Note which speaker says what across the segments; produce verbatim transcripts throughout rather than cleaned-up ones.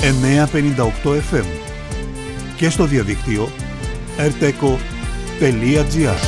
Speaker 1: εννιακόσια πενήντα οκτώ εφ εμ και στο διαδίκτυο ερτέκο τελεία τζι άρ.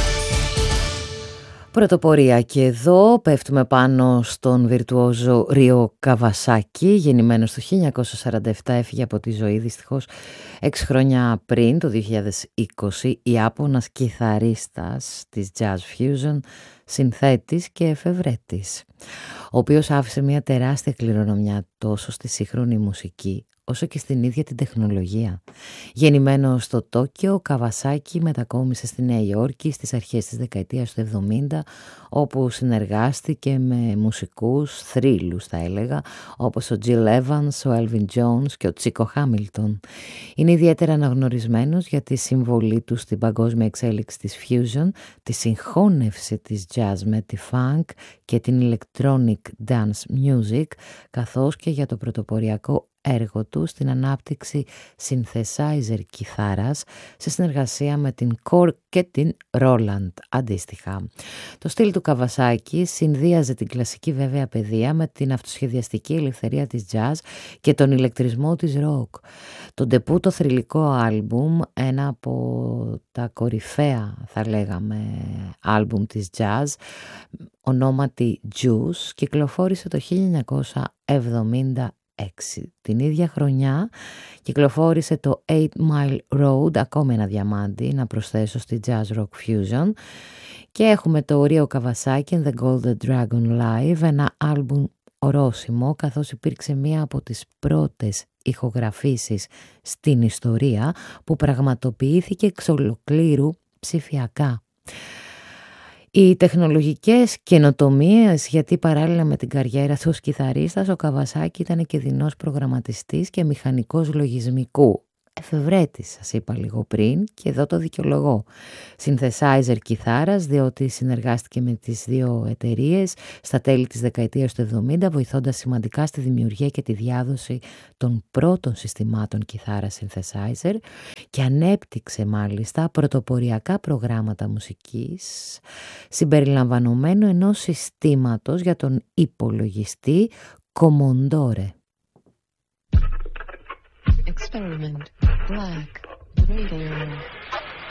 Speaker 2: Πρωτοπορία και εδώ πέφτουμε πάνω στον βιρτουόζο Ρίο Καβασάκι, γεννημένος το χίλια εννιακόσια σαράντα επτά, έφυγε από τη ζωή δυστυχώς έξι χρόνια πριν, το δύο χιλιάδες είκοσι, Ιάπωνας κιθαρίστας της jazz fusion, συνθέτης και εφευρέτης, ο οποίος άφησε μια τεράστια κληρονομιά τόσο στη σύγχρονη μουσική όσο και στην ίδια την τεχνολογία. Γεννημένο στο Τόκιο, ο Καβασάκι μετακόμισε στη Νέα Υόρκη στις αρχές της δεκαετίας του εβδομήντα, όπου συνεργάστηκε με μουσικούς θρύλους, θα έλεγα, όπως ο Τζιλ Έβανς, ο Έλβιν Τζόνς και ο Τσίκο Χάμιλτον. Είναι ιδιαίτερα αναγνωρισμένος για τη συμβολή του στην παγκόσμια εξέλιξη της fusion, τη συγχώνευση της jazz με τη funk και την electronic dance music, καθώς και για το πρωτοποριακό έργο του στην ανάπτυξη synthesizer κιθάρας σε συνεργασία με την Korg και την Roland αντίστοιχα. Το στυλ του Καβασάκι συνδύαζε την κλασική βέβαια παιδεία με την αυτοσχεδιαστική ελευθερία της jazz και τον ηλεκτρισμό της rock. Το ντεπούτο θρυλικό άλμπουμ, ένα από τα κορυφαία θα λέγαμε άλμπουμ της jazz, ονόματι Juice, κυκλοφόρησε το χίλια εννιακόσια εβδομήντα έξι. Την ίδια χρονιά κυκλοφόρησε το Eight Mile Road, ακόμα ένα διαμάντι να προσθέσω στη jazz rock fusion, και έχουμε το Ρίο Καβασάκι and the Golden Dragon Live, ένα άλμπουμ ορόσημο, καθώς υπήρξε μία από τις πρώτες ηχογραφήσεις στην ιστορία που πραγματοποιήθηκε εξ ολοκλήρου ψηφιακά. Οι τεχνολογικές καινοτομίες, γιατί παράλληλα με την καριέρα του ως κιθαρίστας, ο Καβασάκι ήταν και δεινός προγραμματιστής και μηχανικός λογισμικού. Εφευρέτης, σας είπα λίγο πριν, και εδώ το δικαιολογώ. Synthesizer κιθάρας, διότι συνεργάστηκε με τις δύο εταιρείες στα τέλη της δεκαετίας του εβδομήντα, βοηθώντας σημαντικά στη δημιουργία και τη διάδοση των πρώτων συστημάτων κιθάρας synthesizer, και ανέπτυξε μάλιστα πρωτοποριακά προγράμματα μουσικής, συμπεριλαμβανομένου ενός συστήματος για τον υπολογιστή Commodore.
Speaker 3: Experiment Black Radio.